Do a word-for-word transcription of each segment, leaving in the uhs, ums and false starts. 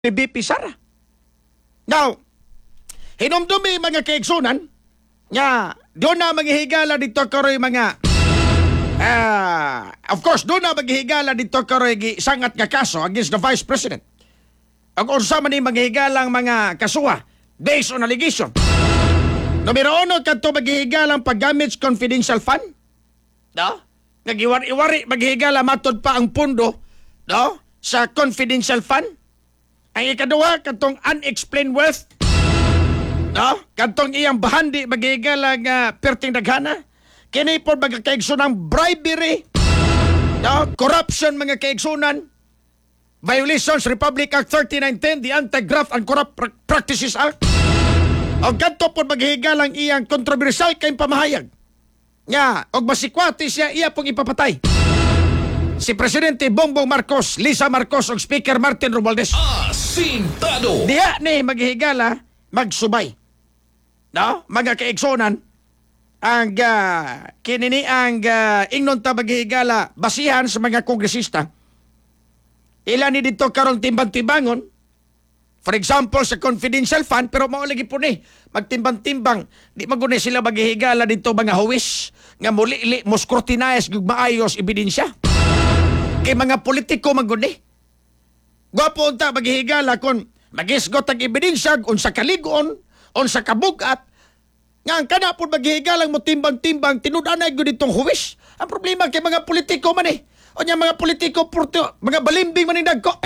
ni B P Sara. Now, hinumdumi mga kaigsunan nga doon na maghihigala dito karoy mga uh, of course doon na maghihigala dito karoy sangat nga kaso against the Vice President. Ang unsa man ni maghihigalang mga kasuha based on allegation. Numero uno kadto maghihigalang paggamit sa confidential fund. No? Nagiwari-wari maghihigala matod pa ang pundo, no? Sa confidential fund. Ang ikaduha kadtong unexplained wealth. No? Kadtong iyang bahandi maghihigala nga perting daghana. Kini po magkakaigsunan bribery. No? Corruption mga kaigsunan. Violations Republic Act thirty-nine ten, the Anti-Graft and Corrupt Practices Act. O kadto po maghihigalang iyang kontrobersyal kayong pamahayag. Nga, og masikwati siya iya pong ipapatay. Si Presidente Bongbong Marcos, Lisa Marcos ug Speaker Martin Romualdez. Asintado! Diha ni maghihigala magsubay. No? Mga kaigsonan ang uh, kinini ang uh, ingnon ta maghihigala basihan sa mga kongresista. Ilan ni dito karong timbang-timbangon. For example, sa confidential fund, pero maulagi po ni, magtimbang-timbang, di magunay sila maghihigala dito mga huwis, nga muli-li, muskrutinize, maayos, ebidensya. Kay mga politiko magunay. Gwapo unta maghihigala kung magisgot ang ebidensya, unsa kaligon, unsa kabugat, nga ang kana po maghihigalang mo timbang-timbang, tinudanay ko ditong huwis. Ang problema kay mga politiko man eh. O niya mga politiko, purto, mga balimbing man yung nagko.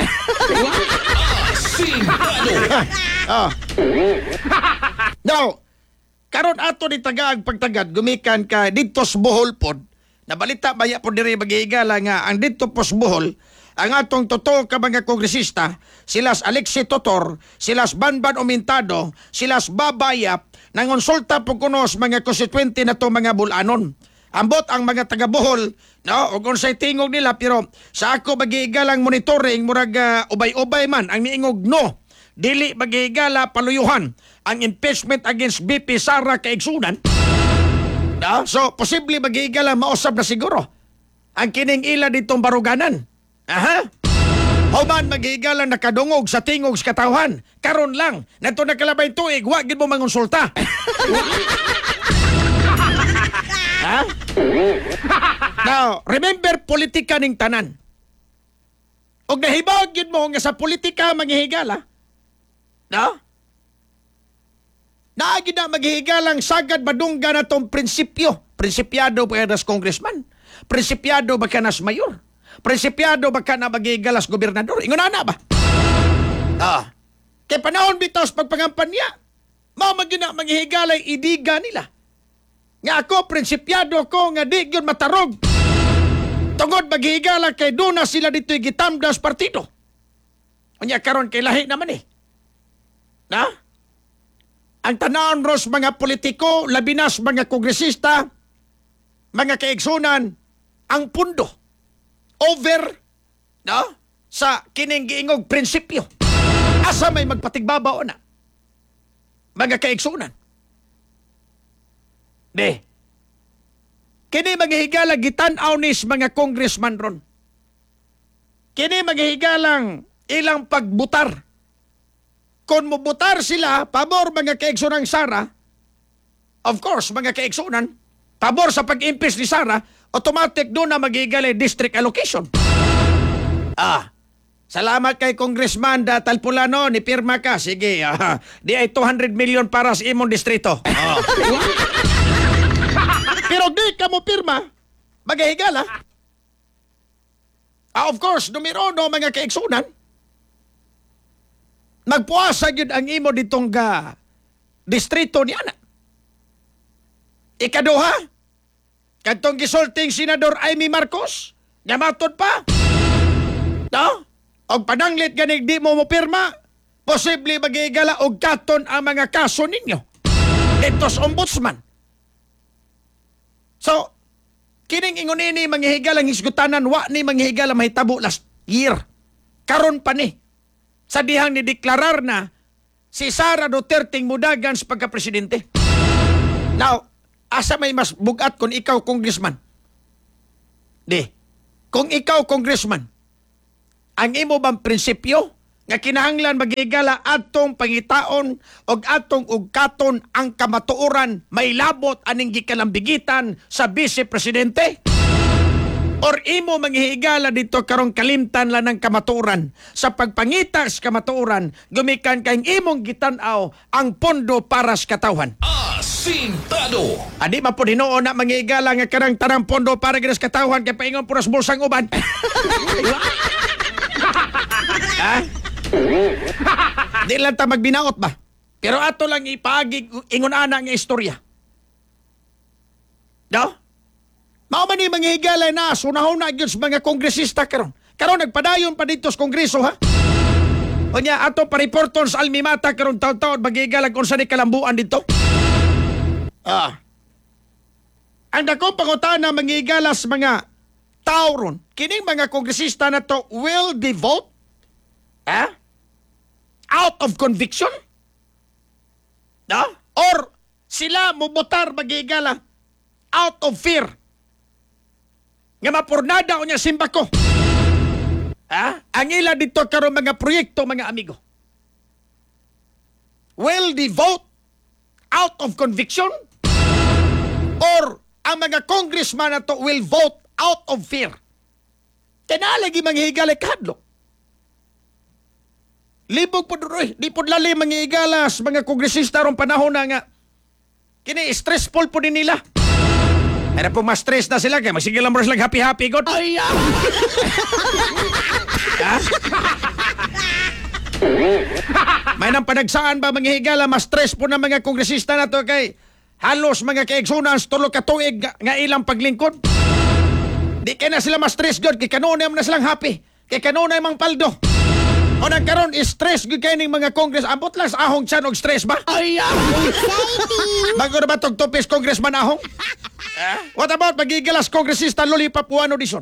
Oh. Now, karon ato ni tagaag pagtagad gumikan ka dito sa Bohol pod. Nabalita baya po diri maghihigala nga ang dito po sa Bohol ang atong totoo ka mga kongresista, silas Alexi Totor, silas Banban Umintado, silas Babayap, nangonsulta po kunos mga konstituente na to mga bulanon. Ambot ang mga taga Bohol, no, o kung sa'y tingog nila, pero sa ako maghihigalang monitoring, murag uh, ubay-ubay man, ang niingog no, dili maghihigala paluyuhan ang impeachment against B P Sara kaigsunan. No? So, posible maghihigalang mausap na siguro ang kining ila ditong baruganan. Aha. Human maghihigalang nakadungog sa tingog sa katawhan. Karon lang, nato nakalabay tuig, wag gid mo mangonsulta. Ha? Now, remember politika ning tanan. Og nahibawag yun mo nga sa politika maghihigala. No? Naagi na maghihigalang sagad madungga na tong prinsipyo. Prinsipyado ba kanas congressman? Prinsipyado ba kanas mayor? Prinsipyado ba ka na maghihigalas gobernador? Ingon na ba? Ah. Kay panahon bitos pagpangampanya, mao magina maghihigalay idiga nila. Nga ako, prinsipyado ko nga di yun matarog. Tungod maghihigala kay duna sila dito'y gitamdas partido. Unya karon kay lahi naman eh. Na? Ang tanawon ros mga politiko, labinas mga kongresista, mga kaigsunan, ang pundo over no? Sa kining giingog prinsipyo. Asa may magpatigbabaw na. Mga kaigsunan. De, kini maghihigalang gitan-aw nis mga congressman ron. Kini maghihigalang ilang pagbutar. Kung mubutar sila, pabor mga kaigsunan Sara, of course, mga kaigsunan, pabor sa pag-impeach ni Sara, automatic doon na maghihigalang district allocation. Ah, salamat kay Congressman da Talpulano, ni pirma ka. Sige, ah, di ay two hundred million para sa imong distrito. Oh. Pero di ka mo pirma, maghihigala. Ah, of course, numero no, mga kaigsunan. Magpuasa yun ang imo ditong ga distrito ni Ana. Ikaduha, katong gisulting Senador Amy Marcos, gamatod pa. No? Og pananglit ganig di mo mo pirma, posible maghihigala og katon ang mga kaso ninyo. Dito sa ombudsman. So, kining ingon ini manghihigalang hisgutanan, wa ni manghihigalang mahitabo last year. Karon pa ni. Sa dihang ni deklarar na si Sara Duterte mudagan sa pagka-presidente. Now, asa may mas bugat kung ikaw congressman? Di. Kung ikaw congressman, ang imo bang prinsipyo nga kinahanglan magigala atong pangitaon og atong ugkaton ang kamatuoran may labot aning gikalambigitan sa Vice Presidente? Or imo manghihigala dito karong kalimtan lang ng kamatuoran sa pagpangita sa kamatuoran gumikan kay imong gitan-aw ang pondo para sa katawhan? Asintado. Adi man po hinuon na manghihigala nga karang tanang pondo para gid sa katawhan kay paingon puras bulsang uban. Ha? Di lang ta magbinaot ba? Pero ato lang ipaagi ingon ana nga istorya. No? Mao man ni manghihigala na sunahon na gyud sa mga kongresista karon. Karon nagpadayon pa dito sa kongreso ha. Unya ato pa reporton sa Almimata karon taw-taw maghihigala kung sa ni kalambuan dito. Ah. Ang dako pangutana manghihigala sa mga tao ron. Kining mga kongresista na to will devote ha? Out of conviction? No? Or sila mubotar maghihigala out of fear? Nga mapurnada o niya simba ko. Ha? Ang ila dito karon mga proyekto, mga amigo. Will they vote out of conviction? Or ang mga congressman na to will vote out of fear? Tinalagi manghihigala kadlo. Libog po doon, di po lali manghihigala sa mga kongresista rong panahon na nga kini stressful po din nila. Era po mas stress na sila kaya masigil lang mo sila happy-happy god. Ay, ah! Ha? May nang panagsaan ba manghihigala mas stress po ng mga kongresista na to kay halos mga kaigsunan tulo ka tuig nga, nga ilang paglingkod. Di kaya na sila mas stress god kay kanunay mo na silang happy. Kay kanunay mang paldo. O nagkaroon stress gyud kay ning mga kongres ambot lang sa ahong tiyan og stress ba? Ay, ah! Bago na ba tong tupis congressman ahong? Eh? What about magigilas kongresista Lollipop Juan Odison?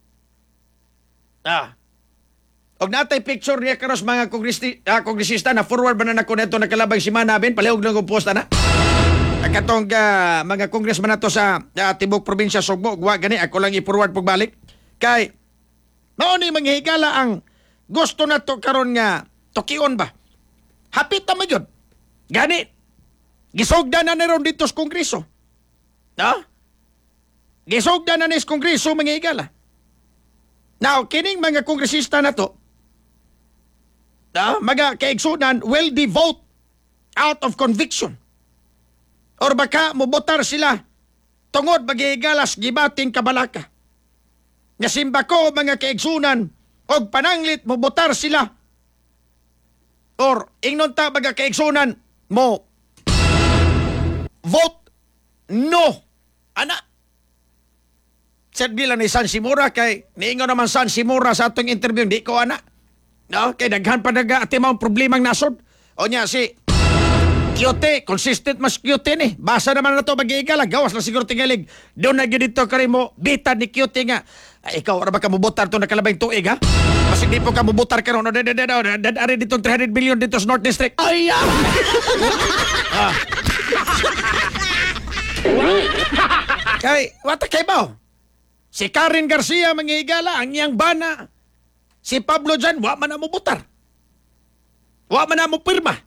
Ah. Og natay picture niya karos mga kongresi, ah, kongresista na forward ba na nako neto nakalabang si Manabin palihog lang kong posta na. Katong uh, mga congressman nato sa uh, tibok probinsya Sugbo, wa gani ako lang i-forward pug balik. Kay mao ni manghihigala ang gusto na to karon nga tukion ba? Hapit ta magyud. Gani. Gisugdan na niron dito sa kongreso. No? Gisugdan na ni sa kongreso manghihigala. Now, kining mga kongresista na to, no, mga kaigsunan will they vote out of conviction? Or baka mubotar sila tungod maghihigalas gibating kabalaka. Nasimba ko mga kaigsunan og pananglit mo botar sila or ingnon ta baga kaigsunan mo vote no ana sad bila ni San Simura kay niingon naman San Simura sa atong interview di ko ana no kay daghan pa daga ati mao problemang nasod o nya si Kyote, consistent mas Kyote ni. Basa naman na ito mag-iigala. Gawas na siguro tingalig. Doon na dito ka rin mo, bita ni Kyote nga. Ay, ikaw, ara ba ka mubutar ito na kalabang tuig, ha? Kasi di po ka mubutar ka rin. Dadari dito three hundred billion dito sa North District. Ay, ah! ah. Kay, wata kay ba? Si Karen Garcia mag-iigala, ang iyang bana. Si Pablo dyan, wa man na mubutar. Wa man na mo pirma.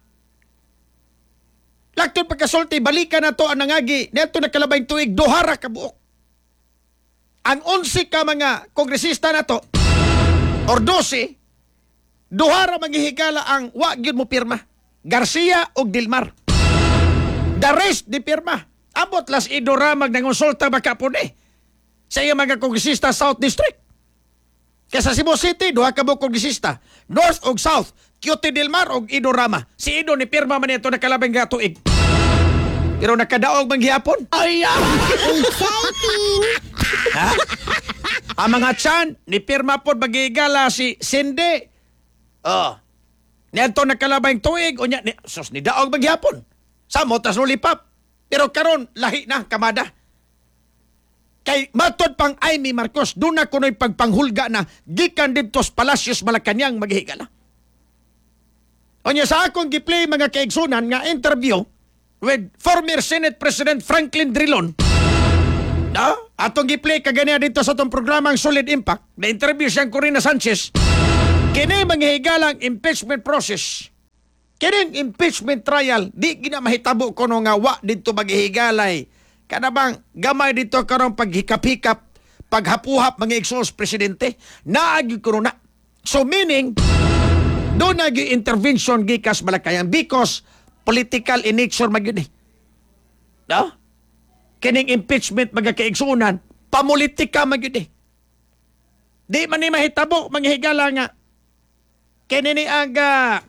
Lakton pagkasulti, balikan na to ang nangagi. Neto na kalabay tuig, duhara ka buok. Ang onsi ka mga kongresista na to, or dose, duhara maghihigala ang wag yun mo pirma. Garcia o Dilmar. The rest di pirma. Abot las idoramag ng konsulta baka po ni. Sa iyo mga kongresista South District. Kaya sa Cebu City, duha ka buok kongresista. North o South, Kyote Dilmar o Idorama. Si Ido ni pirma man ito na kalabang nga tuig. Pero nakadaog manghihapon. Ay, ah! Exciting! Ha? Ang mga tiyan, ni pirma po magigala si Cindy. Oh. Niyanto nakalabang tuig. O niya, ni, sus, ni daog manghihapon. Samo, tas Lollipop. Pero karon lahi na, kamada. Kay matod pang Amy Marcos, doon na kuno'y pagpanghulga na gikan dito sa Palacios Malacanang maghihigala. O niya sa akong giplay mga kaigsunan nga interview with former Senate President Franklin Drilon. No? Atong giplay kagania dito sa itong programang Solid Impact na interview siyang Corina Sanchez. Kini manghihigalang impeachment process. Kining impeachment trial, di gina mahitabo ko no nga wa dito maghihigalay. Kana bang gamay dito karong paghikap-hikap, paghapuhap mga eksos presidente, naagi ko na. So meaning, doon nagi intervention gikas Malakayan because political in nature magyud eh. No? Kining impeachment magakaigsunan, pamulitika magyud eh. Di man ni mahitabo manghigala nga. Kini ni aga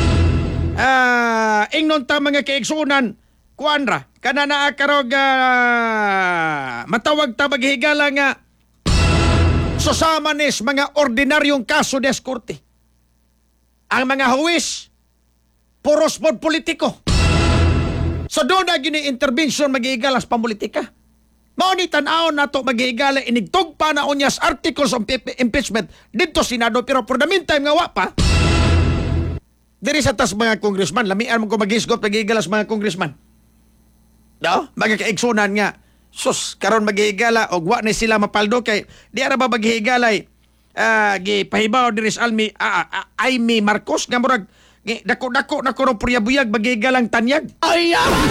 ah ingnon ta mga kaigsunan kuanra kana naa karog ah, matawag ta maghigala nga susama nis mga ordinaryong kaso des korte. Ang mga huwis puros pod politiko. So doon na gini intervention maghigalas pamulitika. Mao ni tan-aw nato maghigala inigtog pa na unyas articles of impeachment dito Senado pero for the meantime nga wa pa. Diri sa tas mga congressman, lamian mo ko maghisgot maghigalas mga congressman. No? Magkakaigsunan nga. Sus, karon maghigala og wa ni sila mapaldo kay di ara ba maghigalay uh, gipahibaw diri sa Almi uh, uh, Aimee Marcos nga murag dako-dako na ko puryabuyag maghigalang tanyag. Ay!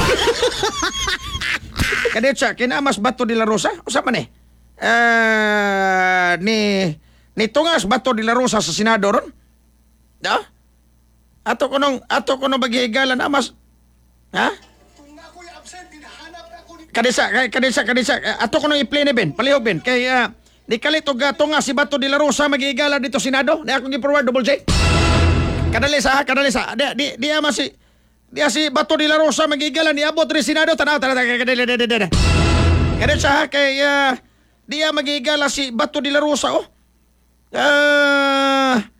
Kadit siya, kinamas Bato de la Rosa? Usa man eh? Uh, ni ni Tungas Bato de la Rosa sa Senado ron? No? Ato ko nung, ato ko nung maghihigalan na mas, ha? Kung ako'y absent, hinahanap ako ni... Kadisa, kadisa, kadisa, ato ko nung i-play ni Ben, palihog Ben, kay, uh, di kalit og gato nga si Bato de la Rosa maghihigalan dito Senado, na akong i-forward, double J. Kadalisa, ha, kadalisa, di, di, di ama si, di si Bato de la Rosa maghihigalan, ni abot rin Senado, tanaw, tanaw, kadalisa, kadisa, ha, kay, uh, di ama maghihigalan si Bato de la Rosa, oh. Ah... Uh,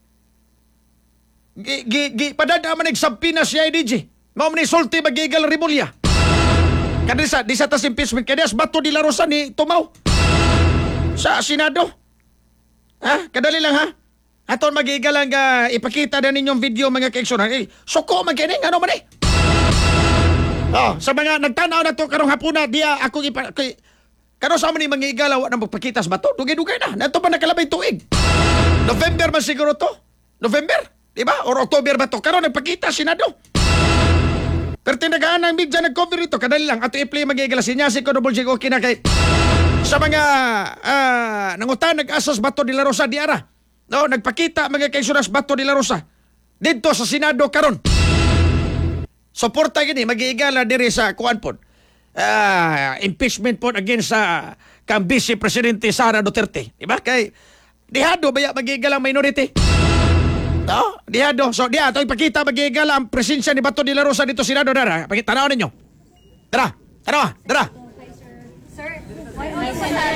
Gi, gi, gi, padada man nagsampina si I D G. Mao man ni sulti magigal Rimulya. Kadisa, di sa tas impeachment kaya Bato de la Rosa ni tumaw. Sa Senado. Ha? Kadali lang ha? Aton magigal lang uh, ipakita na ninyong video mga kaigsunan. Eh, suko magining, ano man eh. Oh, sa mga nagtanaw na to karong hapuna, diya ako ipa... Kay, kano sa man ni magigal wa na magpakita sa Bato, dugay-dugay na. Nato pa nakalabay tuig. November man siguro to. November? Diba? Or October ba to? Karon nagpakita, Senado. Pero tinagaan ng media nag-cover ito. Kadali lang. Ato i-play magigalas. Sinyasi ko double check okay na kay... Sa mga uh, nangutan nag-asas Bato de la Rosa di ara. No, nagpakita mga kaisunas Bato de la Rosa. Dito sa Senado karon. Suporta gini. Mag-iigala diri sa kuan po. Uh, impeachment po against sa uh, kang Vice Presidente Sara Duterte. Diba? Kay dihado baya mag-iigalang minority. No? Diado. So, diya, ito ipakita magigala ang presensya ni Bato de la Rosa dito Senado. Dara, pakitanaw ninyo. Dara, tanawa, dara. Sir, why on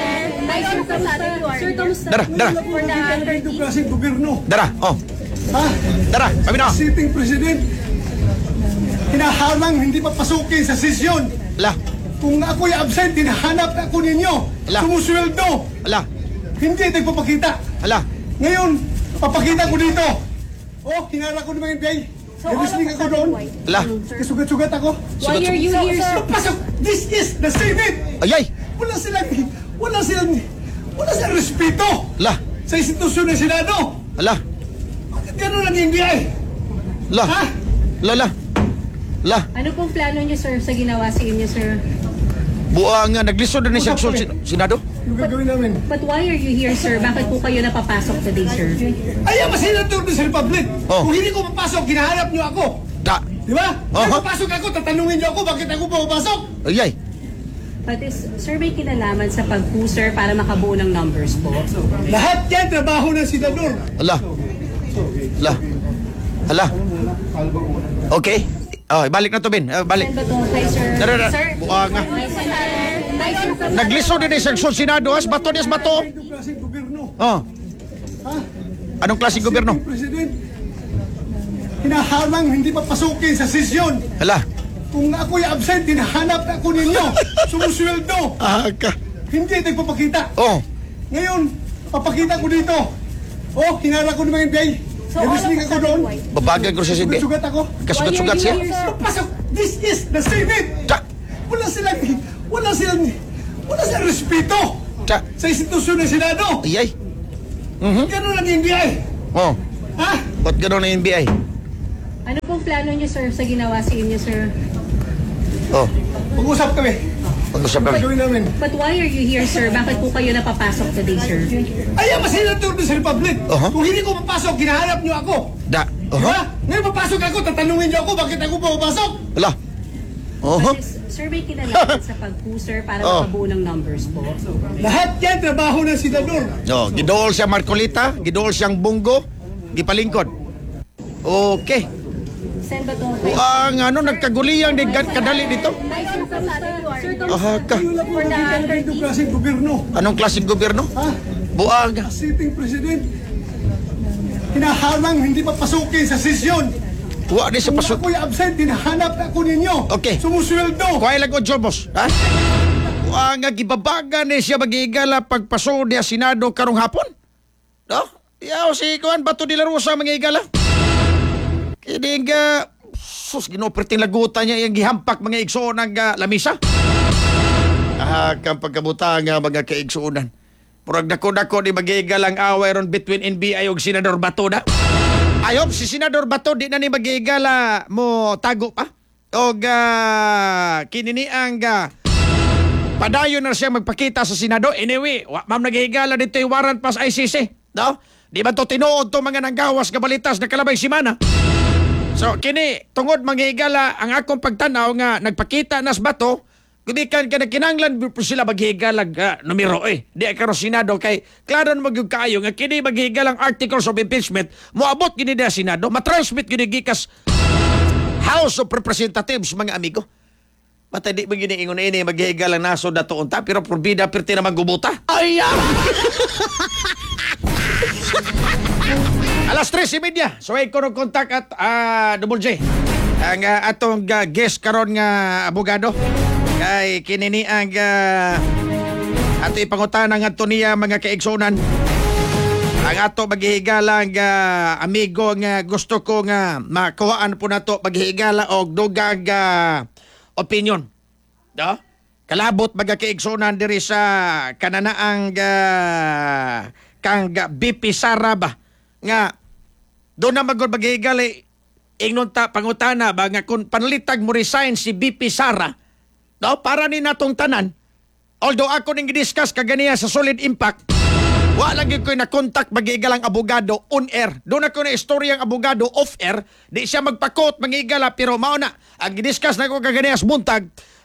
Sir, kamusta? Dara, dara. For the Ganito klaseng gobyerno. Dara, oh. Ha? Dara, pabinaw. Sitting President, hinahalang hindi papasukin sa sesyon. Ala, Kung ako'y absent, hinahanap ako ninyo. Ala. Sumusweldo. ala, Hindi nagpapakita. ala. Ngayon, papakita ko dito. Oh, hinala ko ng mga N B I. Nag-listening ako doon. Ala. Kasugat-sugat ako. Why are you here, sir? Pasok! This is the Senate! Ayay, Wala silang, wala silang, wala silang respeto ala, sa institusyon ng Senado. ala, Bakit gano'n ang N B I? ala, Ha? ala, ala, ala. Ano pong plano niyo, sir, sa ginawa sa inyo, sir? Buang nga, naglisod na ni sa Senado. Yung gagawin namin. But why are you here, sir? Bakit po kayo napapasok today, sir? Ayaw, masinador din sa Republic. Oh. Kung hindi ko papasok, ginahanap niyo ako. Da, Di ba? Oh, Kung ha? papasok ako, tatanungin niyo ako bakit ako pumapasok. ayay. But is, sir, may kinalaman sa pag-po, sir, para makabuo ng numbers po? Lahat yan, trabaho ng senador. Ala, ala, ala. Okay. Oh, balik na to, Ben. Uh, balik. Send ba to kay sir? Dara, dara. Sir, Buang nga. Hi, sir. Hi, sir. from- Naglisod din sa Senado. As Bato, as Bato. Ganito klaseng gobyerno. Oh, Ha? anong klaseng gobyerno? Sitting President, hinahalang hindi papasukin sa sesyon. Ala. Kung ako'y absent, hinahanap ako ninyo. Sumusweldo. Ah, ka. Hindi nagpapakita. Oh, Ngayon, papakita ko dito. Oh, hinala ko ng mga N B I. So, all of Nag-listening a ako sudden, doon. why? babagan ko sa sindi. Sugat ako. Kasugat-sugat siya. Why are you here, sir? Pasok! This is the Senate! Ta, Wala silang, wala silang, wala silang respeto ta, sa institusyon ng Senado. ayay. Ganun ang N B I. Oh, Ha? Ba't gano'n ang N B I? Ano pong plano niyo, sir, sa ginawa sa inyo, sir? Oh, Mag-usap kami. pag-usap kami. Gagawin namin. But why are you here, sir? Bakit po kayo napapasok today, sir? Ayaw, masenator doon sa Republic. Aha. Kung hindi ko papasok, ginahanap niyo ako. Da. Di Uh-huh. ba? Ngayon papasok ako, tatanungin niyo ako, bakit ako pumapasok? Wala. Uh-huh. But is survey kinalaman sa pag-sir para Oh. makabuo ng numbers po? Lahat yan, trabaho ng senador. No, gidool siya Marcolita, gidool siyang Bungo, gipalingkod. Okay. Send ba to? Ang ano, nagkaguliyang di gan- kadali dito. Hi, sir, kamusta? Sir, Aha ka. Wala po nakikita ng klaseng gobyerno. Anong klaseng gobyerno? Ha? Buang. Sitting president. Hinahalang hindi papasukin sa sesyon. Wa di sa Kung pasok. ako'y absent, hinahanap ako ninyo. Okay. Sumusweldo. Kuhay lang ko, Jobos. Ha? Wa nga gibabaga ni siya magigala pagpaso niya Senado karong hapon. No? Yaw si Kuan Bato de la Rosa magigala. Kini nga sus ginoperting lagutan niya yung gihampak mga igsoon ng uh, lamisa. Ah, kang pagkabuta nga mga kaigsuonan. Murag dako-dako di magigalang away ron between N B I ug Senador Bato na. Ayop si Senador Bato di na ni magigala mo tago pa. Og uh, kinini ang uh, padayon na siya magpakita sa Senado. Anyway, wa ma'am naghihigala dito yung warrant pas I C C. No? Di ba to tinuod to mga nanggawas kabalitas na kalabay simana? So, kini, tungod manghihigala ang akong pagtanaw nga nagpakita nas Bato, kumikan ka na kinanglan po sila maghihigalag uh, numero eh. Di karon Senado kay klaro na magyug kaayo nga kini maghihigalang articles of impeachment moabot gini na Senado, matransmit gini gikas House of Representatives mga amigo. Mata di ba gini ingon ini maghihigalang naso dato unta pero probida perti naman gubuta. Ay! Alas tres media. So ay kono kontak at uh, Double J. Ang uh, atong uh, guest karon nga abogado. Kay kinini ang uh, ato ipangutana nga niya mga kaigsonan. Ang ato maghihigala nga uh, amigo nga gusto ko nga makuhaan po nato maghihigala og dugang uh, opinion. Do? Kalabot mga kaigsonan diri sa kananaang uh, kang uh, B P Sara ba nga doon na magod maghihigali ingnon ta pangutana ba nga kung panalitag mo resign si B P Sara no para ni natong tanan although ako ning discuss kaganiya sa Solid Impact wa lagi ko na contact maghihigalang abogado on air doon ako na istoryang abogado off air di siya magpakot manghihigala pero mao na ang discuss na ko kaganiya sa buntag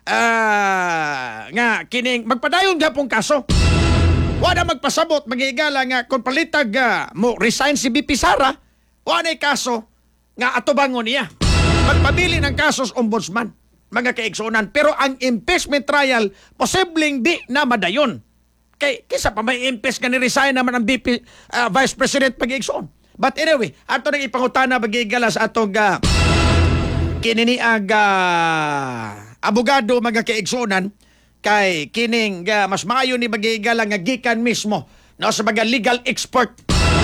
uh, nga kining magpadayon gapong kaso. Wala magpasabot, maghihigala nga kung palitag uh, mo resign si B P Sara, wala kaso nga atubangon niya. Magpabili ng kasos ombudsman, mga kaigsunan. Pero ang impeachment trial, posibleng di na madayon. Kay, kisa pa may impeach ka ni-resign naman ang B P uh, Vice President pag-iigsoon. But anyway, ato nang ipangutana maghihigala sa atong uh, kininiag uh, abogado mga kaigsunan, kay kining uh, mas maayo ni magigala nga gikan mismo no sa mga legal expert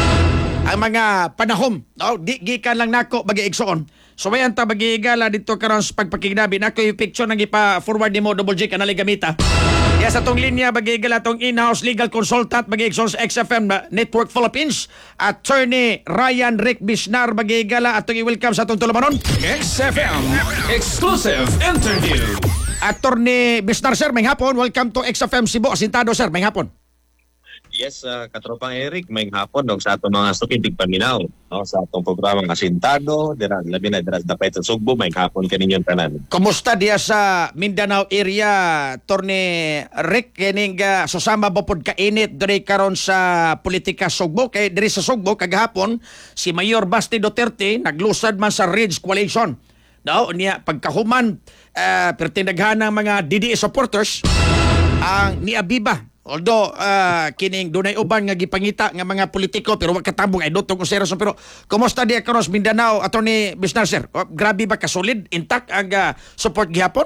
ang mga panahom no di gikan lang nako magiigsoon so mayan ta magigala dito karon sa pagpakignabi nako yung picture nang ipa-forward nimo Double J kanali gamita kaya sa tong linya magigala tong in-house legal consultant magiigsoon sa X F M Network Philippines Attorney Ryan Rick Bisnar magigala atong i-welcome sa atong tulumanon X F M Exclusive Interview. Attorney Bisnar sir may hapon welcome to X F M Cebu Asintado sir may hapon. Yes, uh, katropang Eric, may hapon dong sa atong mga sukitig paminaw. No? Sa atong programang Asintado, dira, labi na dira sa Dapat sa Sugbo, may hapon kaninyong tanan. Kumusta diya sa Mindanao area, Torne Rick, kining uh, susama ba pod kainit diri karon sa politika Sugbo? Kay diri sa Sugbo, kagahapon, si Mayor Basti Duterte naglusad man sa Ridge Coalition. No, niya pagkahuman, uh, pertinaghan ng mga D D S supporters, ang niabiba. Although uh, kining dunay uban nga gipangita nga mga politiko pero wag katabong ay dotong usero pero kumusta di karon sa Mindanao Attorney Bisnar sir? O, grabe ba ka solid intact ang uh, support gihapon?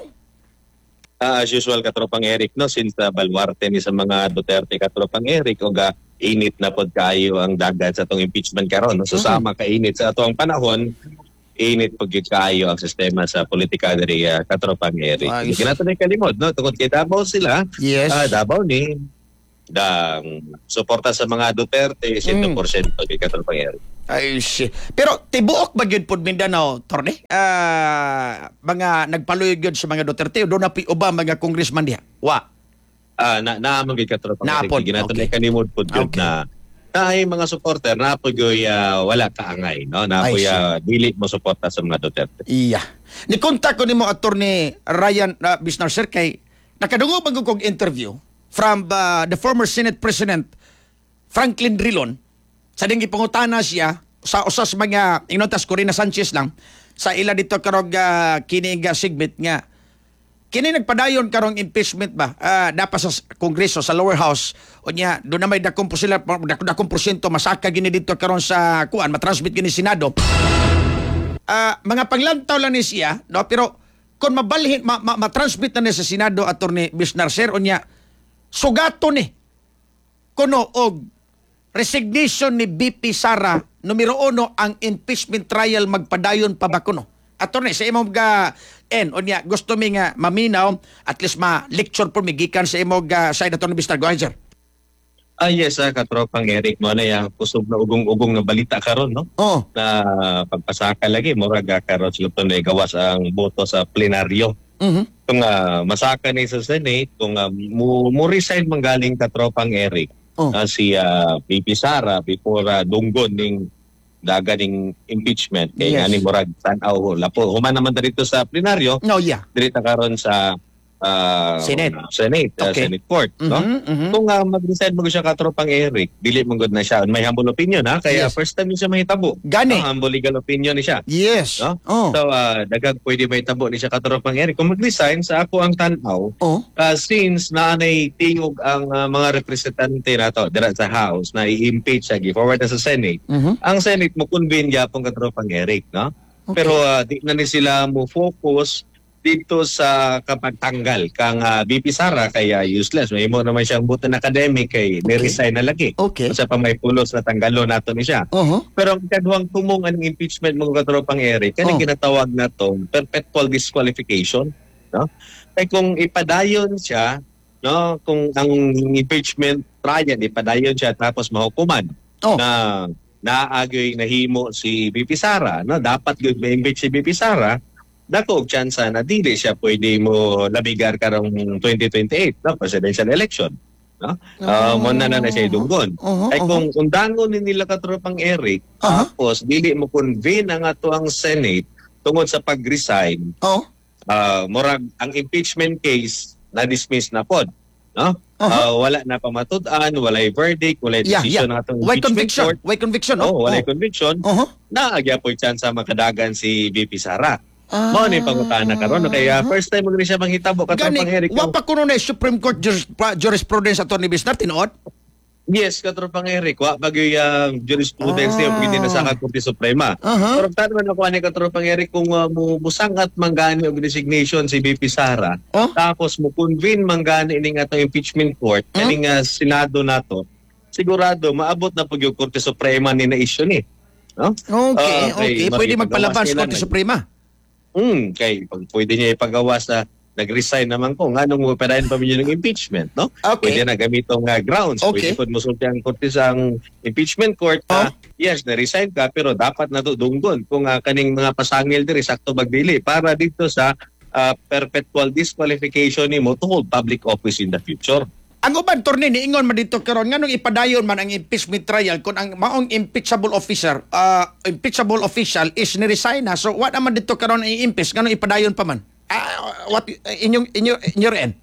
Uh, as usual katropang Eric no since uh, baluarte ni sa mga Duterte katropang Eric og uh, init na pod kayo ang dagat sa atong impeachment karon no? Susama ka init sa atong panahon init pag kayo ang sistema sa politika diri uh, katropang Eric. Ayos. Ginato na kalimod no tungod kay Davao sila. Yes. Uh, Davao ni dang suporta sa mga Duterte one hundred percent Mm. di katropang Eric. Ay, si. Pero tibuok ba gyud pod Mindanao, Torne? Ah, mga nagpaluyog gyud sa mga Duterte, do na pi uba mga congressman diha. Wa. Ah, na naamang gid katropang Eric. Naapod, Ginatunay okay. kanimod pod gyud Okay. na na ay mga supporter na po wala kaangay, no? Na po I see. dili mo suporta sa mga Duterte. Iya. Ni kontak ko nimo attorney Ryan uh, Bisnar sir kay nakadungog man kog interview from uh, the former Senate President Franklin Drilon. Sa dingi pangutana siya sa usas mga inotas Corina Sanchez lang sa ila dito karog uh, kini nga segment nga kini nagpadayon karong impeachment ba uh, dapat sa Kongreso sa lower house o niya do na may dakong sila dakong porsyento masaka gini dito karon sa kuan matransmit gini Senado. Ah, mga panglantaw lang ni siya, no? Pero kung mabalhin, ma, ma, matransmit na niya sa Senado, Atty. Bisnar Sir, o niya, sugato ni, kuno, og resignation ni B P Sara, numero uno, ang impeachment trial magpadayon pa ba kuno? Atty. Sa imong ga, en, o niya, gusto mi nga maminaw, at least ma-lecture po migikan sa imong ga, side, Atty. Bisnar, go ahead, sir. Ah, yes, ah, katropang Eric, mo na yung kusog na ugong-ugong na balita karon, no? Oo. Na pagpasaka lagi, murag karon sila ito na gawas ang boto sa plenaryo. Mhm. Kung uh, masaka ni sa Senate, kung uh, mu, mu resign manggaling katropang Eric, Oh. ah, si uh, B P Sara before uh, dunggon ning daga ning impeachment kay Yes. ani murag tan-aw lapo human naman dito sa plenaryo No, yeah. dirita karon sa ah, Senate. Senate, ah, Okay. Senate Court, no? Mhm, mhm. Kung uh, mag-resign mo siya katropang Eric, dili mo good na siya. May humble opinion, ha? Kaya Yes. first time niya mahitabo. Gani. No? Humble legal opinion ni siya. Yes. No? Oh. So, uh, dagag pwede mahitabo ni siya katropang Eric. Kung mag-resign, sa ako ang tanaw, Oh. uh, since naanay tingog ang uh, mga representante na to, dira sa House, na i-impeach siya, forward na sa Senate, Mhm. ang Senate mo convene yapong katropang Eric, no? Okay. Pero uh, di na ni sila mo focus dito sa kapagtanggal kang uh, B P Sara kaya useless. May mo naman siyang buton academic kay ni-resign na lagi. Okay. Sa pa may pulos na tanggalo nato ni siya. Uh-huh. Pero ang kaduhang tumong ang impeachment mga katropang Eric, kaya Oh. ginatawag na tong perpetual disqualification, no? Kaya kung ipadayon siya, no, kung ang impeachment trial ipadayon siya tapos mahukuman Oh. na naagyoy nahimo si B P Sara, no, dapat gyud ma-impeach si B P Sara, dako og tsansa na dili siya pwede mo labigar karong twenty twenty-eight, no, presidential election, no? Uh, mo na na na siya dunggon. Uh-huh, Ay uh-huh. kung undangon ni nila katropang Eric, Aha. tapos dili mo convene ang ato ang Senate tungod sa pag-resign, Oh. uh, murag ang impeachment case na dismiss na pod, no? Aha. Uh, wala na pamatud-an, walay verdict, walay Yeah, decision yeah. ng atong Why impeachment conviction? court. Why conviction? Oh, walay Oh. conviction. Uh-huh. Naagya po chance sa makadagan si B P Sara. Ah. Mao ni pangutana karon, kaya first time mo rin siya manghitabo Gani, katropang Eric. wa pa kuno na Supreme Court juris, pra- jurisprudence ato ni Bisnar tinuod? Yes, katropang Eric, wa bagay ang jurisprudence Ah. niya pwede na sa Korte Suprema. Aha. Pero tanong na ko ni katropang Eric kung uh, mu musangat manggani og resignation si B P Sara, Oh? tapos mo convene manggani ning atong impeachment court Hmm? kaning uh, Senado nato, sigurado maabot na pag yung Korte Suprema ni na issue ni. No? Okay, Ah, okay. kay- Pwede makipagawas magpalabas nila Korte na- Suprema. Hmm, kay pag pwede niya ipagawa sa nag-resign naman ko nganong mo padayon pa niya ng impeachment, no? Okay. Pwede na gamitong uh, grounds. Okay. Pwede po musulti ang korte sa ang impeachment court Oh. na yes, na-resign ka pero dapat natudunggon kung uh, kaning mga pasangil diri sakto magdili para dito sa uh, perpetual disqualification nimo to hold public office in the future. Ang uban torni niingon man dito karon nganong ipadayon man ang impeachment trial kung ang maong impeachable officer, uh, impeachable official is ni-resign na. So what naman dito karon i-impeach nganong ipadayon pa man? Ah, what in your, in your, in your end?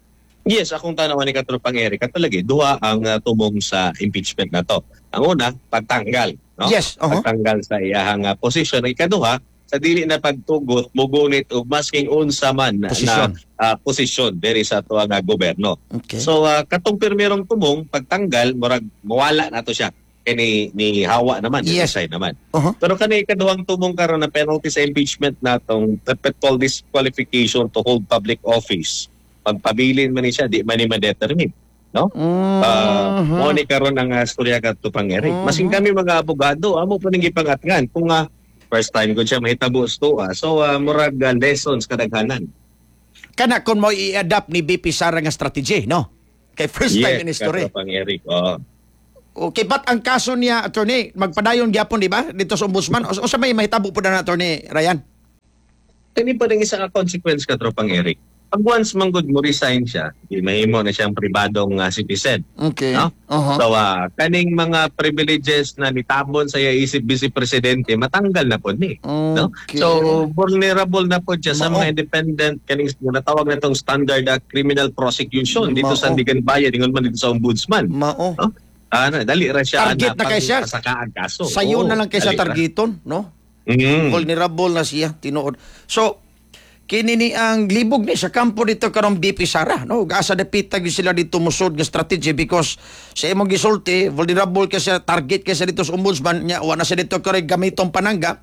Yes, akong tanawan ni Katropang Eric, at talaga, duha ang uh, tumong sa impeachment na to. Ang una, pagtanggal. No? Yes, uh-huh. Pagtanggal sa iyahang uh, posisyon. Ang ikaduha, sa dili na pagtugot, mugunit o masking unsa man na, Posisyon. na uh, posisyon diri sa ito ang uh, gobyerno. Okay. So, uh, katong pirmirong tumong, pagtanggal, murag mawala na to siya. Kaya ni, ni Hawa naman, Yes. ni naman. Uh-huh. Pero kanay ikaduhang tumong karon na penalty sa impeachment natong perpetual disqualification to hold public office. Pagpabilin man ni siya, di man ni ma-determine. No? Mm-hmm. Uh, mo ni karon ang uh, storya kadto pang Eric. Masing kami mga abogado, amo pa ning gipangatngan kung uh, first time ko siya mahitabo sto. Uh, so uh, murag uh, lessons kadaghanan. Kana kung mo i-adapt ni B P Sara nga strategy, no? Kay first time Yes, minister eh. Katropang Eric. Oo. Okay, but ang kaso niya, attorney, magpadayon gyapon, di ba? Dito sa ombudsman. O, o sa may mahitabo po na attorney Ryan? Kani pa rin isa ka consequence, Katropang Eric. Pag once manggod mo resign siya, di mahimo na siyang pribadong uh, citizen. Okay. No? Uh-huh. So, uh, kaning mga privileges na nitabon sa iya isip vice presidente, matanggal na po ni. No? Okay. So, vulnerable na po siya sa Mao. mga independent, kaning natawag na itong standard uh, criminal prosecution dito sa Mao. Ligan Bayan, ingon man dito sa ombudsman. Mao. No? Ano, dali ra siya Target na kay siya. pasakaan kaso. Sayo Oo, na lang kay sa dali ra. targeton, no? Mm. Vulnerable na siya, tinuod. So, kini ni ang libog ni sa kampo dito karong B P Sara, no? Asa dapita gyud sila dito musod nga strategy because sa imong gisulti, vulnerable ka sa target kay sa dito sa ombudsman nya wa na sa dito kay gamitong panangga.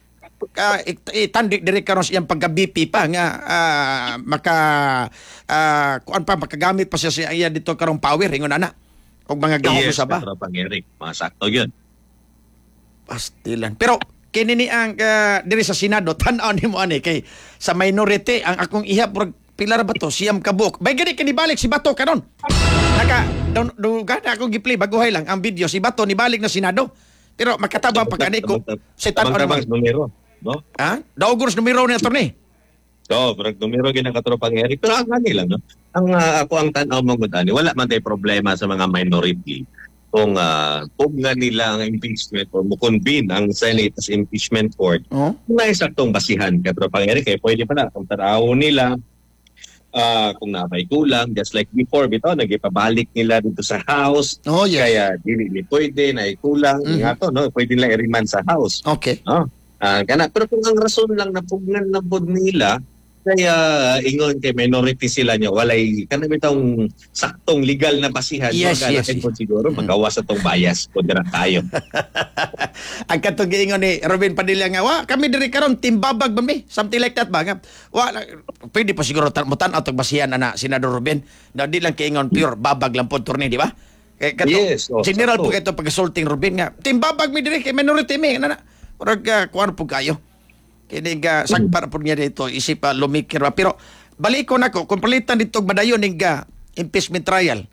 Ka itandi dire karon siyang pagka B P pa nga ah, maka ah, kuan pa makagamit pa siya sa iya dito karong power ingon ana og mga gahom Yes, sa ba. Katropang Eric. Masakto yun. Pastilan. Pero kini ni ang uh, diri sa Senado tan-aw nimo ani kay sa minority ang akong iha purag pila ra ba to siyam ka buok. Bay gani kini balik si Bato karon. Naka do, do na akong gi-play baguhay lang ang video si Bato ni balik na Senado. Pero makatabang pa kani ko si tan-aw Tabang-tabang nimo. numero. No? Ha? Daugos numero ni attorney. So, brag numero gina Katropang Eric. Pero ang gani lang, no? Ang ah, ako ang tanaw mo gud ani, wala man tay problema sa mga minority kung uh, kung nga nila ang impeachment or mo-convene ang Senate as impeachment court. Oh. Kung may saktong basihan, Katropang Eric, eh, pwede pa na kung tanaw nila ah, kung na may kulang, just like before, bitaw, nagipabalik nila dito sa House. Oh, yes. Kaya dili ni pwede na kulang. Mhm. Nga to, no? Pwede nila i-remand sa House. Okay. No? Ah, kana pero kung ang rason lang na pugnan na pod nila kaya ingon kay minority sila niya walay kana bitong saktong legal na basihan Yes, yes, yes. po siguro magawas sa tong bias ko dira tayo. Ang katong giingon ni Robin Padilla nga wa kami diri karon timbabag ba mi something like that ba nga wa pwede pa siguro tan mo tan-aw tong basihan ana Senador Robin na di lang kiingon pure babag lang pod turni di ba kay kato Yes, oh, general po sakto. kato pag-assaulting Robin nga timbabag mi diri kay minority mi na murag uh, kuan po kayo kini ga sagpar po niya dito isip uh, lumikir ba pero balik ko nako kung palitan dito madayon ning uh, impeachment trial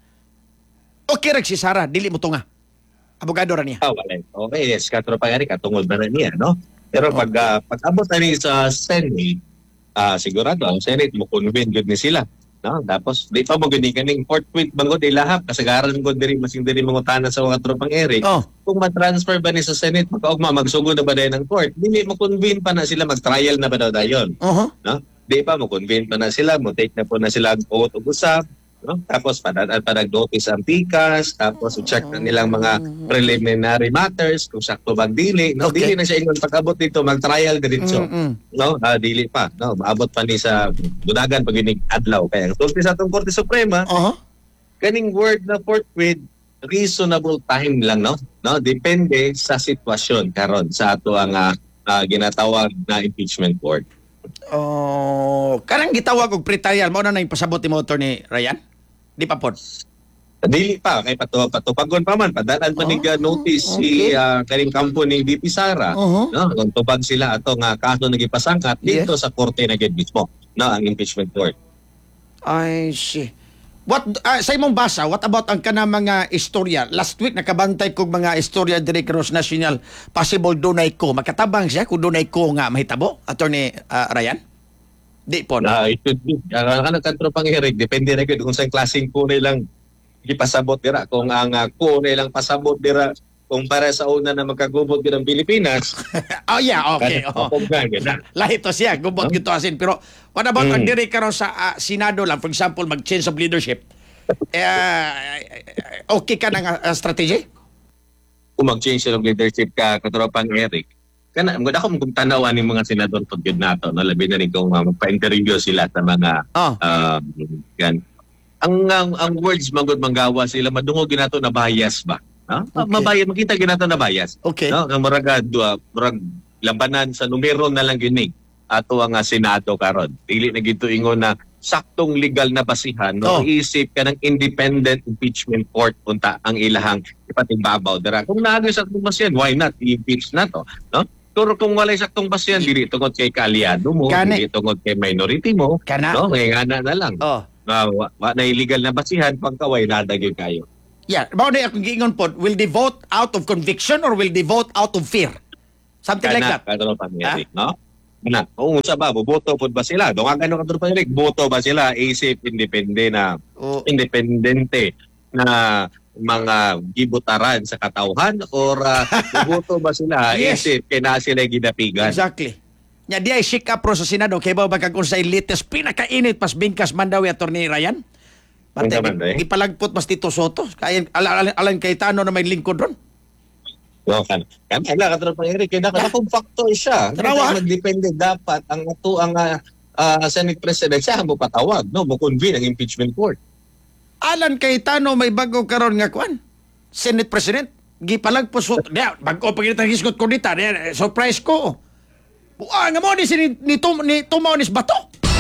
okay ra si Sara dili mo to nga abogado ra niya. Ah, wala. Okay, yes, Katropang Eric katungod na rin niya, no? Pero pag uh, pag-abot na rin sa Senate, ah sigurado ang Senate mo convene gud ni sila. No, tapos di pa mo gani kaning fourth week bangod ilahap kasagaran ko diri masing diri mangutana sa mga Katropang Eric. Oh. Kung ma-transfer ba ni sa Senate magkaugma magsugod na ba dayon ng court dili mo convene pa na sila mag-trial na ba daw dayon, Uh-huh. no? Di pa mo convene pa na sila mo take na po na sila ang vote ug usap, no? Tapos padaan pa nag-notice ang pikas, tapos i-check na nilang mga preliminary matters kung sakto bang dili, no? Okay. Dili na siya ingon pag-abot dito mag-trial diretso. Mm-mm. No, ah, dili pa, no, maabot pa ni sa dudagan pag inig adlaw kaya ang sulti sa atong Korte Suprema Uh-huh. kaning word na forthwith reasonable time lang, no, no, depende sa sitwasyon karon sa ato ang ah, ah, ginatawag na impeachment court. Oh, karang gitawag og pre-trial mo na nang pasabot ni motor ni Ryan? Di pa pod. Dili pa kay pato patupagon pa man padalan pa nig Oh, notice okay. si ah, kaning kampo ni B P Sara, Uh-huh. no, kung tupag sila ato nga kaso nagipasangkat dito sa korte na gid mismo, no, ang impeachment court. I see. What ah, sa imong basa, what about ang kana mga istorya? Last week nakabantay kog mga istorya diri Cross National possible dunay ko. Makatabang siya kung dunay ko nga mahitabo attorney ah, Ryan? Di po. Na it could be ang ano Katropang Eric depende ra gyud kung sa klaseng ko nilang gipasabot dira kung ang uh, ko nilang pasabot dira kung para sa una na magkagubot gyud ang Pilipinas. Oh yeah, okay. Kada- Oh. kapugnan, gyud na. Lahi to siya, gubot Huh? gito asin. Pero what about Mm. ang diri karon sa ah, Senado lang, for example, mag-change of leadership? Eh, okay ka ng ah, strategy? Kung mag-change ng leadership ka Katropang Eric kana mo ako kung tanawan ni mga senador pud gyud nato no labi na ni kung uh, magpa-interview sila sa mga Oh. um, yan. Ang, ang ang words magud manggawa sila madungog gyud nato na bias ba? No? Okay. Mabayas makita gyud nato na bias. Okay. No, ang muraga uh, murag labanan sa numero na lang ginig ato ang uh, Senado karon. Dili na gito ingon na saktong legal na basihan no Oh. isip ka ng independent impeachment court unta ang ilahang ipatingbabaw dira. Kung naagay saktong basihan, why not i-impeach na to, no? Pero kung walay saktong basihan, dili tungod kay kaalyado mo, Kani. dili tungod kay minority mo, Kana. no? Ngay ngana na lang. Oh. na wa, wa na illegal na basihan pagkaway nada gyud kayo. Yeah, mao na akong giingon po, will they vote out of conviction or will they vote out of fear? Something like that. Kana pa Eric, no? Kana, kung sa ba boto pud ba sila? Dungan gano kadto pa Eric, boto ba sila isip independente na Oh. independente na mga gibutaran sa katawhan or uh, boto ba sila Yes. isip kay na sila gidapigan? Exactly. Nya di ay shake up pro sa Senado kay ba bagag unsay latest pinakainit pas bingkas man daw attorney Ryan. Pati Unsa man, eh? ipalagpot mas Tito Soto kay Alan, Alan Cayetano na may lingkod ron. No, kan. Kan ala kadto pa Eric, kay naka factor siya. Tarawa. Dapat magdepende dapat ang ato ang uh, uh, Senate President siya mo patawag, no, mo convene ang impeachment court. Alan Cayetano may bago karon nga kwan. Senate President gipalagpot so dia bago pa kita hisgot ko dita, dia, surprise ko. Buang nga mo ni si ni, Tom, ni Tumonis Bato.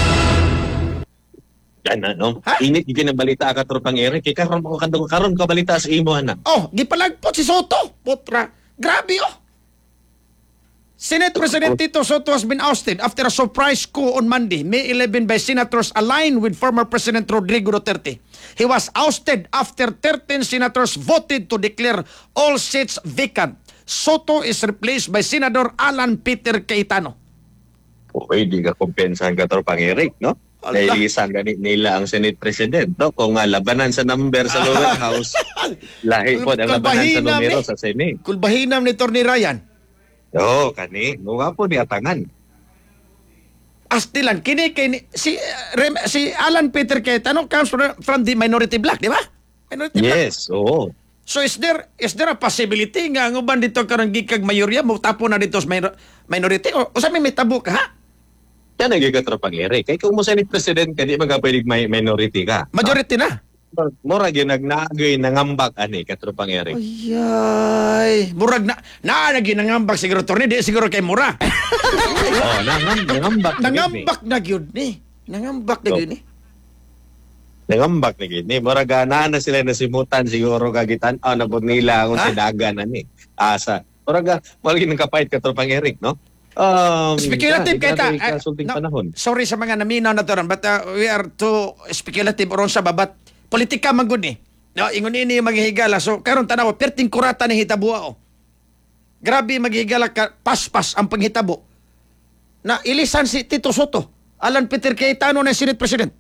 Yan na, no? Ha? Init yung balita ka tropang Eric. Kaya karon mo kandong karon ka balita sa imo, na. Oh, gipalagpot si Soto. Putra. Grabe oh. Senate President Tito Soto has been ousted after a surprise coup on Monday, May eleventh by senators aligned with former President Rodrigo Duterte. He was ousted after thirteen senators voted to declare all seats vacant. Soto is replaced by Senador Alan Peter Cayetano. Okay, di ka kumpensahan ka tropang Eric, no? Allah. Nailisan ganit nila ang Senate President, no? Kung uh, labanan sa number sa lower house, lahi po ang labanan sa Kulbahinam numero ni. sa Senate. Kulbahinam ni Torni Ryan. Oo, kani. Mga po ni atangan. Astilan, kini kay ni- si uh, Rem, si Alan Peter Cayetano comes from, from the minority black, di ba? Minority black. Yes, oo. So is there is there a possibility nga ang uban dito karang gikag mayorya mo tapo na dito sa minor- minority o, o sa may may tabo ka ha? Yan ang gigatropang Eric. Kaya kung mo Senate President ka, di ba ka pwedeng may minority ka? Majority na. Mura yun, nagnagay, nangambak, ani, katropang Eric. Ayay, murag na na lagi nangambak siguro torni di siguro kay mura. Oo, nangam, nangambak. na gid ni. Nangambak na gyud ni. Nangambak na So, gyud ni. Nangambak na gid ni. Mura gana na sila nasimutan siguro kagitan. Ah, nabot nila akong Ha? sidagan, ani. Asa. Mura ga, mura yun kapait katropang Eric, no? Um, Speculative yeah, kay ta. ikaw, ah, ikasulting no, panahon. sorry sa mga naminaw na to ron, but uh, we are too speculative oron sa babat. Politika man gud ni. No, ingon ini maghihigala. So karon tanaw perting kurata ni hitabo oh. Grabe maghihigala ka paspas ang panghitabo. Na ilisan si Tito Soto, Alan Peter Cayetano na Senate President.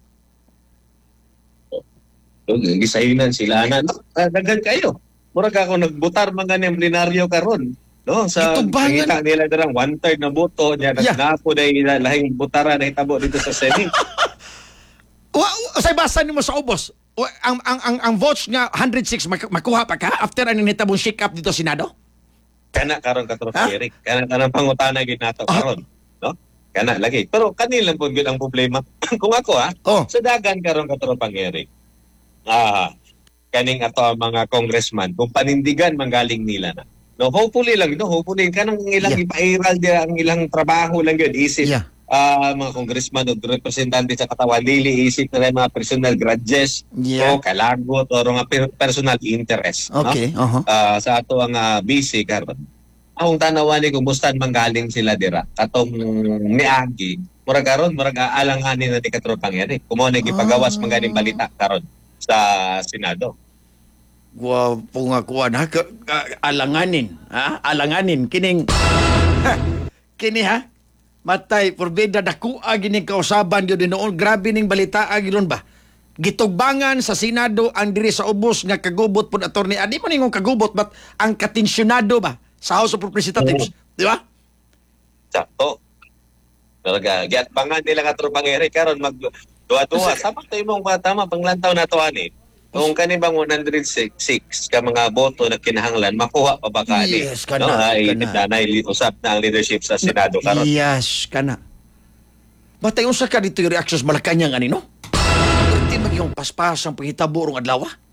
Gisayunan sila na. No? Ah, Dagan kayo. Mura ka kung nagbutar mga ng plenaryo karon. No, sa Itubangan. kita nila darang one third na boto niya Yeah. nagnapo dahil lahing butara na hitabo dito sa Senate. Wa say basa nimo sa ubos. Wa- ang ang ang, ang votes nga one hundred six mak- makuha pa ka after ang hitabong shake up dito sa Senado? Kana karon ka Ha? Eric. Kana kanang pangutana gid nato karon, no? Kana lagi. Pero kanilang pud gyud ang problema. Kung ako ha, Oh. sa dagan karon ka tropang Eric. Ah, kaning ato ang mga congressman kung panindigan manggaling nila na. No, hopefully lang, no, hopefully kanang ilang Yeah. ipairal dia ang ilang trabaho lang gyud isip. Yeah. Ah, mga congressman o representante sa katawan dili isip na rin mga personal grudges Yeah. o kalagot o mga per- personal interest, no? Okay, uh-huh. Ah, sa ato ang uh, busy karon. Akong tanawan ni kung bustan manggaling sila dira katong niagi murag karon murag aalanganin na ni katropang Eric kumo na gipagawas Ah. mangganing balita karon sa Senado. Gwapo nga kuan ha, Ka- ka- alanganin, ha? Alanganin kining ha, kini ha. Matay porbida dakua gining kausaban gyud noon, grabe ning balita giron ba. Gitugbangan sa Senado ang diri sa ubos nga kagubot pud attorney. Adi mo ningong kagubot but ang katensyonado ba sa House of Representatives, di ba? Sakto. Talaga giatbangan nila katropang Eric karon mag duwa-duwa samang tayo mong tama panglantaw na to ani. Kung kani bang one hundred six ka mga boto na kinahanglan makuha pa ba kani? Yes, kana, no, ay kana. nanay usap na ang leadership sa Senado karon. Yes, kana. Batay unsa ka dito yung reactions Malacañang ani no? Hindi magyong paspas ang panghitabo rong adlaw. ah.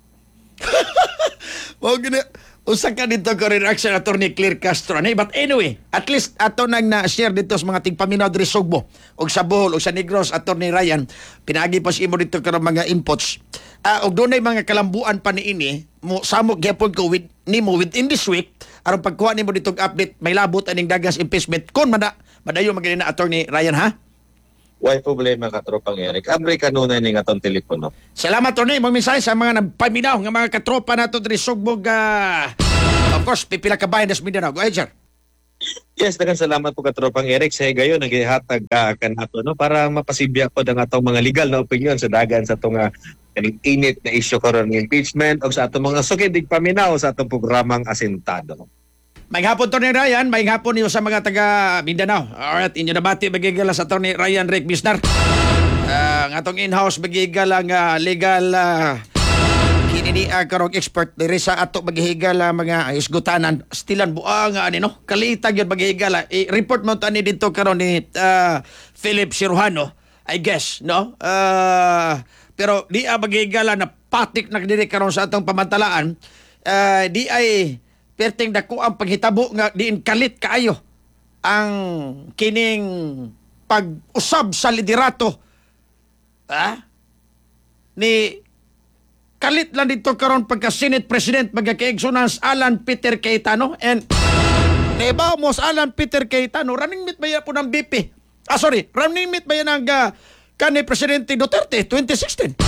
Mao gina usa ka dito ka reaction attorney Claire Castro ani, but anyway, at least ato nang na-share dito sa mga tigpaminaw diri Sugbo og sa Bohol og sa Negros attorney Ryan, pinagi pa si imo dito karong mga inputs. Ah, og dunay mga kalambuan pa niini mo samok gyapon ko with nimo within this week aron pagkuha nimo ditong update may labot aning dagas impeachment kon mada madayo magaling na attorney Ryan ha. Why problema katropang Eric? Abre kanunay ni nga tong telepono. Salamat Tony, mong mensahe sa mga nagpaminaw nga mga katropa nato diri Sugbog. ah, of course, pipila ka bayan des Mindanao. Go ahead, sir. Yes, daghang salamat po katropang Eric sa gayon nagihatag ka kanato no para mapasibya ko ang atong mga legal na opinion sa dagan sa atong uh, kaning init na issue karon ng impeachment o sa atong mga sukidig paminaw sa atong programang Asintado. May hapon Tony Ryan, may hapon niyo sa mga taga Mindanao. Alright, inyo nabati magigala sa Tony Ryan Rick Bisnar. Uh, ang atong in-house magigala nga legal uh, kinini uh, karong expert diri sa ato maghihigala mga isgutanan stilan buang nga ani no kalitag yun maghihigala i-report mo tani dito karon ni uh, Philip Siruhano I guess no uh, pero di a maghihigala na patik na diri karon sa atong pamantalaan uh, di ay perting dako ang paghitabo nga diin kalit kaayo ang kining pag-usab sa liderato ah ni kalit lang dito karon pagka Senate President magkakaigsunan sa Alan Peter Cayetano and naibaw mo sa Alan Peter Cayetano running mate ba yan po ng B P ah sorry running mate ba yan ang uh, kanhi Presidente Duterte twenty sixteen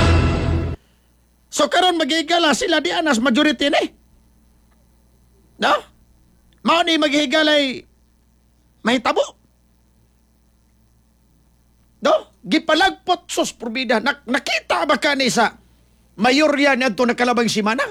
so karon magigala sila di anas majority na eh no mao ni maghigalay mahitabo no gipalagpot sus probida Nak- nakita ba ka ni sa mayorya na ito nakalabang simana?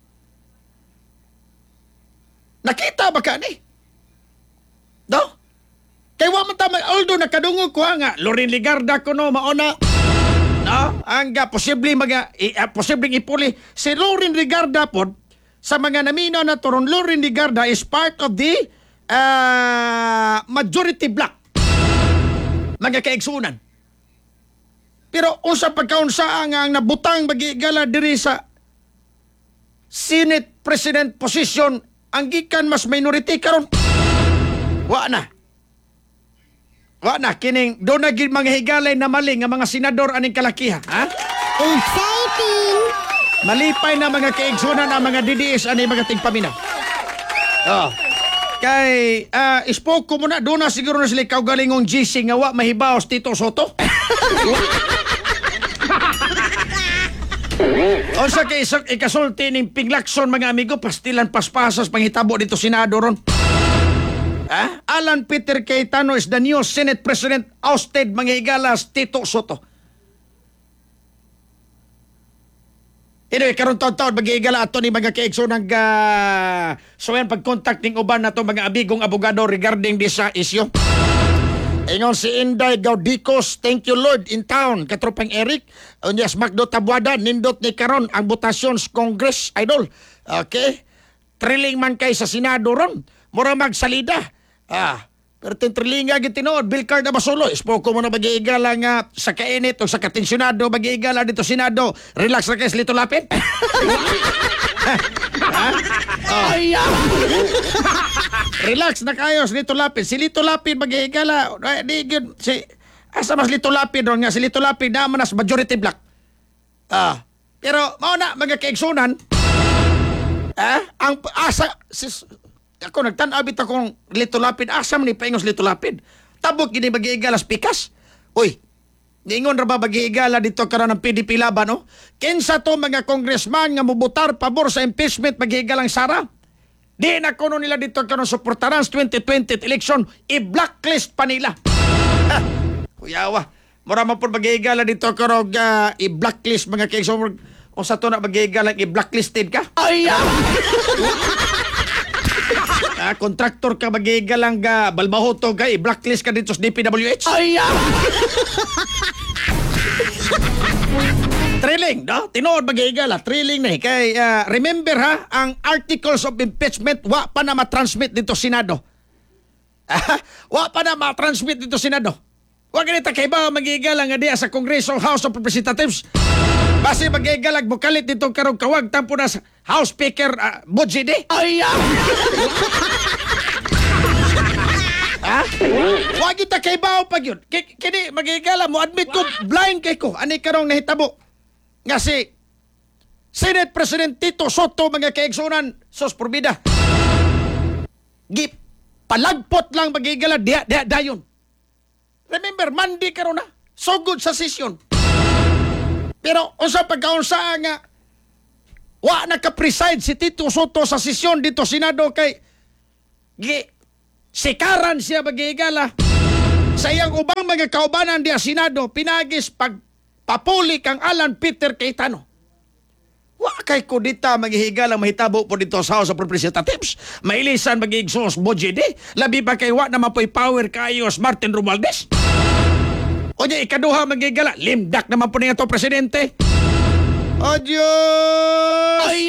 Nakita ba ka ni? No? Kaya wa man tama, although nakadungog ko nga, Lorin Ligarda ko no, mauna. No? Ang uh, posibleng mga, uh, posibleng ipuli. Si Lorin Ligarda po, sa mga naminaw na turon, Lorin Ligarda is part of the uh, majority bloc. Mga kaigsunan. Pero unsa pagkaunsa nga ang nabutang magigala diri sa Senate President position ang gikan mas minority karon. Wa na. Wa na kining do na gid mga higalay na maling nga mga senador aning kalakiha, ha? Exciting! Malipay na mga kaigsunan ang mga D D S ani mga tigpaminaw. Oh. Kay uh, spoke ko muna do na siguro na sila kaugalingong G C nga wa mahibaos Tito Soto. O sa kay ikasulti ning pinglakson mga amigo pastilan paspasas panghitabo dito Senado ron. Ah? Alan Peter Cayetano is the new Senate President ousted mga higalas Tito Soto. Anyway, karon taon-taon mag-iigala ato ni mga kaigso ng uh, so yan pag-contact ning uban na to mga abigong abogado regarding this uh, issue. Ingon si Inday Gaudicos, thank you Lord in town, katropang Eric. Unyas Magdo Tabuada, nindot ni karon ang butasyon sa Congress, idol. Okay? Trilling man kay sa Senado ron. Mura magsalida. Ah, pero tintrilinga gitinood, bill card na basulo. Ispoko mo na mag-iigala nga sa kainit o sa katensyonado, mag-iigala dito Senado. Relax na kayo sa Lito Lapid. Ha? Oh. Relax na kayo sa Lito Lapid. Si Lito Lapid mag-iigala. Di yun, si, asa mas Lito Lapid ron nga. Si Lito Lapid naman nas majority black. Ah, pero mauna mga kaigsunan. Ah, ang asa... Sis, ako nagtanabit akong Lito Lapid. Asam ni paingos Lito Lapid. Tabok gini mag-iigalas pikas. Uy, ningon ra ba mag-iigala dito karon ng P D P laban, no? Kinsa to mga congressman nga mubutar pabor sa impeachment mag-iigalang Sara? Di na kuno nila dito karon suportaran sa twenty twenty election. I-blacklist pa nila. Ha! Kuyawa. Mura man po mag-iigala dito karon uh, i-blacklist mga kaiso. O sa to na mag-iigala i-blacklisted ka? Ay! Ah, kontraktor ka magigalang ga balbahoto ka i-blacklist ka dito sa D P W H. Ay! Trilling, no? Tinood magigala, trilling na eh. Kay uh, remember ha, ang articles of impeachment wa pa na ma-transmit dito Senado. Wa pa na ma-transmit dito Senado. Wa ganita kay ba magigala nga diya sa Congreso House of Representatives. Basi magigalag bukalit dito karong kawag tampo na sa House Speaker uh, Bujidi. Ay! Ha? Wa kita kay bao pag yun. K- kini magigala mo admit ko blind kay ko ani karong nahitabo. Nga si Senate President Tito Soto mga kaigsunan sos probida. Gip palagpot lang magigala dia dia dayon. Remember, Monday karon na. So good sa session. Pero unsa pagkaunsa nga wa naka-preside si Tito Soto sa sesyon dito Senado kay gi sikaran siya magigala sa iyang ubang mga kaubanan diya Senado pinagis pag papuli kang Alan Peter Cayetano. Wa kay kudita maghihigala mahitabo po dito sa House of Representatives. Mailisan magigsos Bojede. Labi pa kay wa naman po'y power kaayos Martin Romualdez. O niya, ikaduha magigala. Limdak naman po niya to, Presidente. O Diyos! Ay,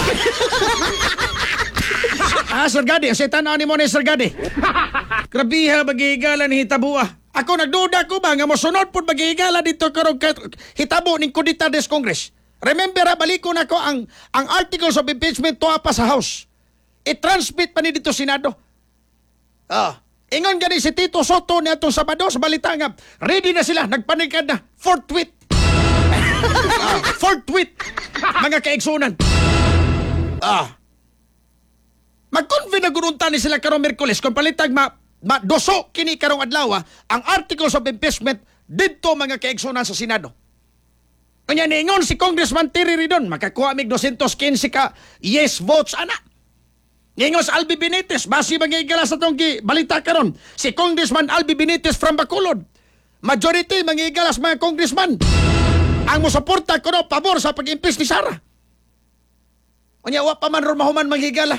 ah, Sir Gadi. Ang setan ni mo ni Sir Gadi. Grabiha magigala ni Hitabua. Ako nagduda ko ba nga mosunod po magigala dito karong hitabo ni Kudita des Congress. Remember ha, balik ko na ko ang, ang articles of impeachment tuwa pa sa House. I-transmit pa ni dito Senado. Ah. Ingon gani si Tito Soto na itong Sabado sa balita nga, ready na sila, nagpanikad na, fourth tweet. uh, fourth tweet, mga kaigsunan. Ah. Mag-convene na gurunta ni sila karong Merkules kung palitag ma, ma doso kini karong adlaw ang articles of impeachment dito mga kaigsunan sa Senado. Kanya niingon si Congressman Terry Ridon, makakuha mig two hundred fifteen ka yes votes, anak. Ngingos Albi Benitez, basi magigala sa itong balita karon. Si Congressman Albi Benitez from Bacolod. Majority magigalas mga congressman. Ang musuporta ko no, pabor sa pag-impeach ni Sara. Unya, wa pa man ron mahuman magigala.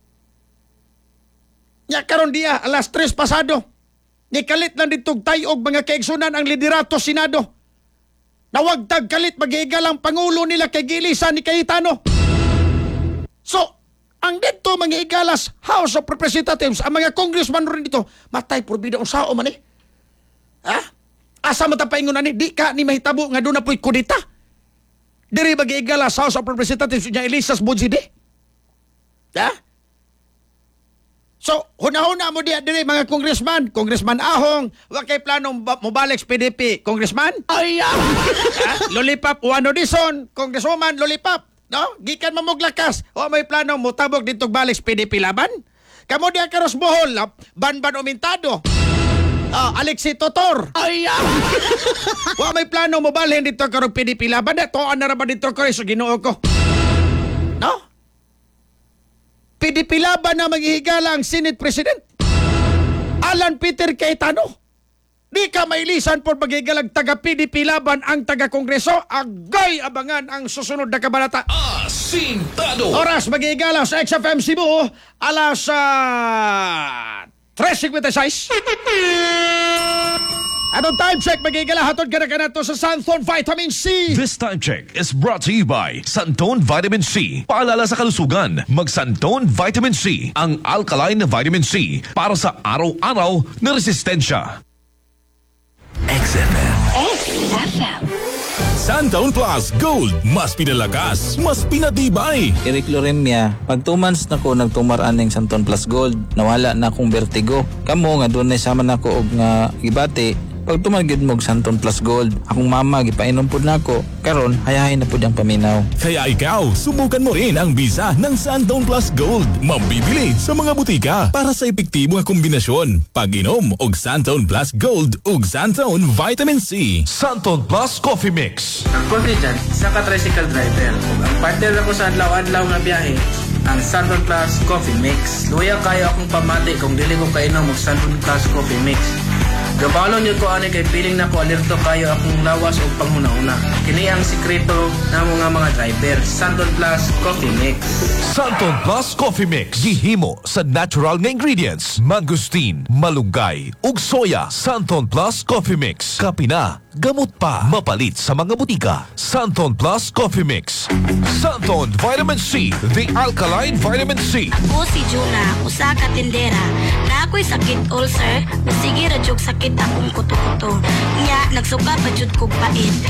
Nya karon diya, alas tres pasado. Nikalit lang ditong tayog mga kaigsunan ang liderato Senado. Nawagtag kalit magigalang Pangulo nila kay Gilisan ni Cayetano. So, ang dito mga igalas House of Representatives, ang mga congressman rin dito, matay porbida unsao man eh. Ha? Asa matapaingon na ni, di ka ni mahitabo nga doon na po'y kudita. Diri mga igalas House of Representatives niya Elisas Bojide. Ha? So, hunahuna mo diya diri mga congressman, Congressman Ahong, wa kay planong mobalik sa P D P, Congressman? Ay, ha? Lollipop Juan Odison, Congresswoman Lollipop. No? Gikan mamuglakas. O may plano mo tabog dito balik sa P D P laban? Kamu diya karos Bohol, Banban Umintado. Ah, Alexi Totor. Ay, wa may plano mo balhin dito karong P D P laban. Toan na raman dito ko so Ginoo ko. No? P D P laban na maghihigala ang Senate President. Alan Peter Cayetano. Di ka mailisan por magigalag taga-P D P laban ang taga-Kongreso. Agay abangan ang susunod na kabalata. Asintado. Oras magigala sa X F M Cebu alas uh, tres fifty-six. Anong time check magigala hatod ka na ka na to sa Santon Vitamin C. This time check is brought to you by Santon Vitamin C. Paalala sa kalusugan, mag Santon Vitamin C, ang alkaline na vitamin C para sa araw-araw na resistensya. X F M. X F M. Santon Plus Gold. Mas pinalakas, mas pinatibay. Eric Loremia, pag two months na ko nagtumaraan ng Santon Plus Gold, nawala na akong vertigo. Kamo nga doon na sama na ko og nga gibati. Pag tumagid mo og Santon Plus Gold, akong mama gipainom pud nako. Karon hayahay na pud ang paminaw. Kaya ikaw, subukan mo rin ang bisa ng Santon Plus Gold. Mabibili sa mga butika para sa epektibo nga kombinasyon. Pag-inom og Santon Plus Gold ug Santon Vitamin C. Santon Plus Coffee Mix. Ang konti dyan, isa ka tricycle driver. Ug ang partner ako sa adlaw-adlaw nga biyahe, ang Santon Plus Coffee Mix. Luya kayo akong pamati kung dili ko kainom og Santon Plus Coffee Mix. Gabalon yun ko ani kay piling na ko alerto kayo akong lawas o panghuna-una. Kini ang sikreto na mga mga driver. Santon Plus Coffee Mix. Santon Plus Coffee Mix. Gihimo sa natural nga ingredients. Mangustin, malunggay, ug soya. Santon Plus Coffee Mix. Kapina, gamot pa. Mapalit sa mga butika. Santon Plus Coffee Mix. Santon Vitamin C. The Alkaline Vitamin C. Ako si Juna, usa ka tindera. Na ako'y sakit ulcer, nasige ra jug sakit akong kuto-kuto. Nya, nagsuga pa jud kog pait.